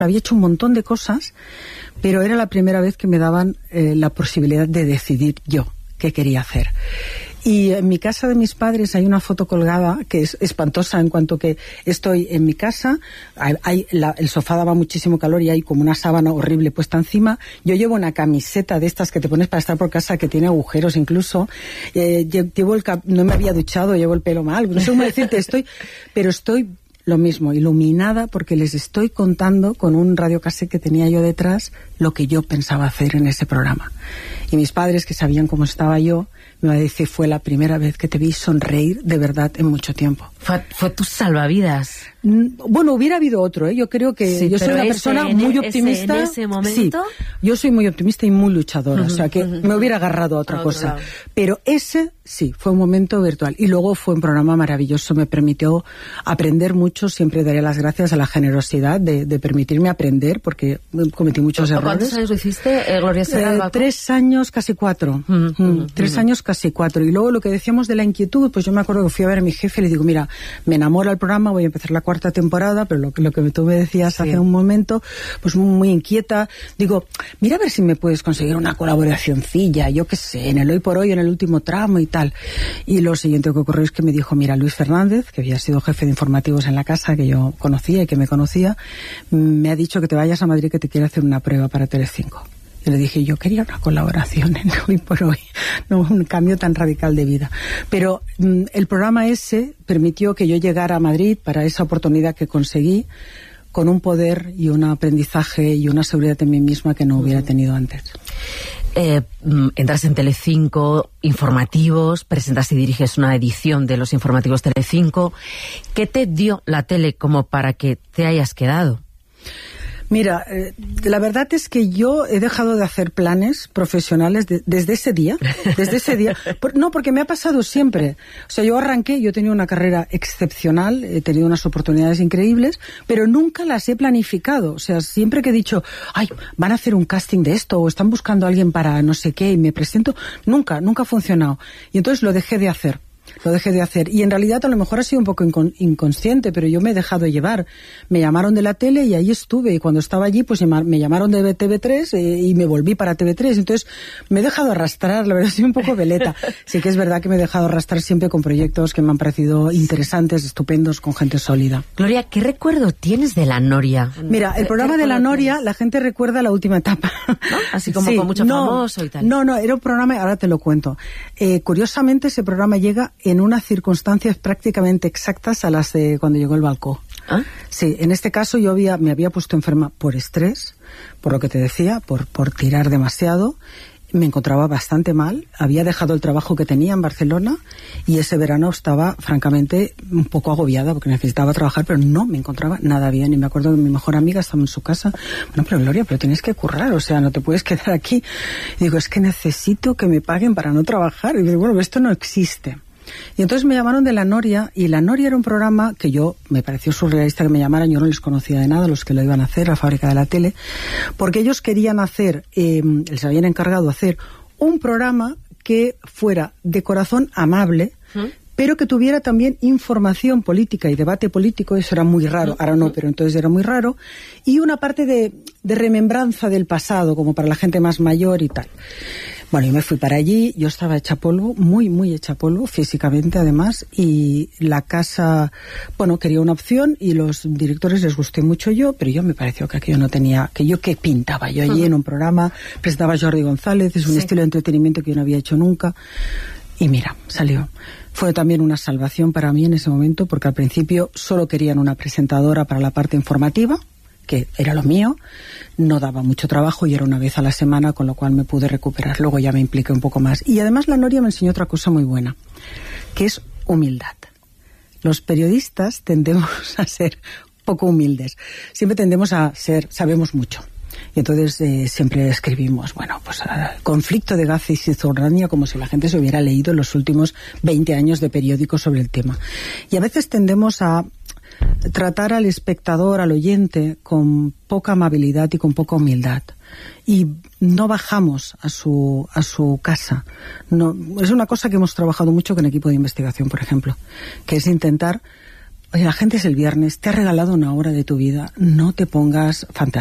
Había hecho un montón de cosas, pero era la primera vez que me daban la posibilidad de decidir yo qué quería hacer. Y en mi casa de mis padres hay una foto colgada que es espantosa en cuanto que estoy en mi casa, el sofá daba muchísimo calor y hay como una sábana horrible puesta encima. Yo llevo una camiseta de estas que te pones para estar por casa que tiene agujeros incluso. No me había duchado, llevo el pelo mal, no sé cómo decirte, pero estoy lo mismo, iluminada, porque les estoy contando con un radiocassette que tenía yo detrás lo que yo pensaba hacer en ese programa. Y mis padres, que sabían cómo estaba yo, me dice, fue la primera vez que te vi sonreír de verdad en mucho tiempo. Fue tu salvavidas. Bueno, hubiera habido otro, ¿eh? Yo creo que sí, yo soy una persona muy optimista. ¿En ese momento? Sí, yo soy muy optimista y muy luchadora, o sea que me hubiera agarrado a otra cosa. Pero ese, sí, fue un momento virtual. Y luego fue un programa maravilloso, me permitió aprender mucho. Siempre daré las gracias a la generosidad de permitirme aprender, porque cometí muchos errores. ¿Cuántos años lo hiciste, Gloria Serralbaco? 3 años, casi 4. 3 años, casi 4. Y luego lo que decíamos de la inquietud, pues yo me acuerdo que fui a ver a mi jefe y le digo, mira, me enamora el programa, voy a empezar la 4ª temporada, pero lo que tú me decías hace un momento, pues muy inquieta, digo, mira a ver si me puedes conseguir una colaboracioncilla, yo qué sé, en el Hoy por Hoy, en el último tramo y tal. Y lo siguiente que ocurrió es que me dijo, mira, Luis Fernández, que había sido jefe de informativos en la casa, que yo conocía y que me conocía, me ha dicho que te vayas a Madrid, que te quiere hacer una prueba para Telecinco. Y le dije, yo quería una colaboración en Hoy por Hoy, no un cambio tan radical de vida. Pero el programa ese permitió que yo llegara a Madrid para esa oportunidad que conseguí, con un poder y un aprendizaje y una seguridad en mí misma que no hubiera tenido antes. Entras en Telecinco, informativos, presentas y diriges una edición de los informativos Telecinco. ¿Qué te dio la tele como para que te hayas quedado? Mira, la verdad es que yo he dejado de hacer planes profesionales desde ese día. No, porque me ha pasado siempre. O sea, yo arranqué, yo tenía una carrera excepcional, he tenido unas oportunidades increíbles, pero nunca las he planificado. O sea, siempre que he dicho, ay, van a hacer un casting de esto, o están buscando a alguien para no sé qué, y me presento, nunca ha funcionado. Y entonces lo dejé de hacer. Y en realidad a lo mejor ha sido un poco inconsciente, pero yo me he dejado llevar. Me llamaron de la tele y ahí estuve, y cuando estaba allí pues me llamaron de TV3 y me volví para TV3, entonces me he dejado arrastrar, la verdad, soy un poco veleta. Sí que es verdad que me he dejado arrastrar siempre con proyectos que me han parecido interesantes, estupendos, con gente sólida. Gloria, ¿qué recuerdo tienes de La Noria? Mira, el programa de La Noria, la gente recuerda la última etapa, ¿no? Así como con mucho famoso y tal. No, era un programa, ahora te lo cuento. Curiosamente ese programa llega en unas circunstancias prácticamente exactas a las de cuando llegó el balcón. ¿Ah? Sí, en este caso yo me había puesto enferma por estrés, por lo que te decía, por tirar demasiado. Me encontraba bastante mal, había dejado el trabajo que tenía en Barcelona y ese verano estaba francamente un poco agobiada porque necesitaba trabajar, pero no me encontraba nada bien. Y me acuerdo que mi mejor amiga estaba en su casa, bueno, pero Gloria, pero tienes que currar, o sea, no te puedes quedar aquí. Y digo, es que necesito que me paguen para no trabajar. Y digo, bueno, esto no existe. Y entonces me llamaron de La Noria, y La Noria era un programa que me pareció surrealista que me llamaran, yo no les conocía de nada, los que lo iban a hacer, la fábrica de la tele, porque ellos querían hacer, les habían encargado hacer un programa que fuera de corazón amable, pero que tuviera también información política y debate político. Eso era muy raro, ahora no, pero entonces era muy raro, y una parte de remembranza del pasado, como para la gente más mayor y tal. Bueno, yo me fui para allí, yo estaba hecha polvo, muy, muy hecha polvo, físicamente además, y la casa, bueno, quería una opción y los directores les gusté mucho yo, pero yo me pareció que aquello no tenía, ¿qué pintaba yo allí en un programa? Presentaba Jordi González, es un estilo de entretenimiento que yo no había hecho nunca, y mira, salió. Fue también una salvación para mí en ese momento, porque al principio solo querían una presentadora para la parte informativa, que era lo mío, no daba mucho trabajo y era una vez a la semana, con lo cual me pude recuperar. Luego ya me impliqué un poco más. Y además La Noria me enseñó otra cosa muy buena, que es humildad. Los periodistas tendemos a ser poco humildes. Siempre tendemos a sabemos mucho. Y entonces siempre escribimos, bueno, pues conflicto de Gaza y Cisjordania, como si la gente se hubiera leído los últimos 20 años de periódicos sobre el tema. Y a veces tendemos a tratar al espectador, al oyente, con poca amabilidad y con poca humildad. Y no bajamos a su casa. No, es una cosa que hemos trabajado mucho con equipo de investigación, por ejemplo, que es intentar Oye, la gente es el viernes, te ha regalado una hora de tu vida, no te pongas fantasía.